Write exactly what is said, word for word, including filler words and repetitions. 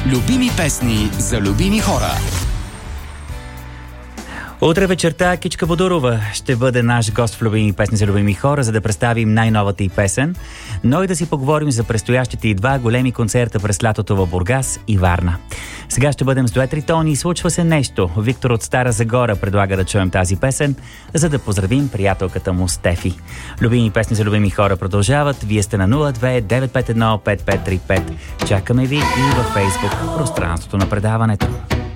Любими песни за любими хора. Утре вечерта Кичка Бодурова ще бъде наш гост в Любими песни за любими хора, за да представим най-новата й песен, но и да си поговорим за предстоящите и два големи концерта през лятото в Бургас и Варна. Сега ще бъдем с дует Ритони и случва се нещо. Виктор от Стара Загора предлага да чуем тази песен, за да поздравим приятелката му Стефи. Любими песни за любими хора продължават. Вие сте на нула две девет пет едно пет пет три пет. Чакаме ви и във Фейсбук, пространството на предаването.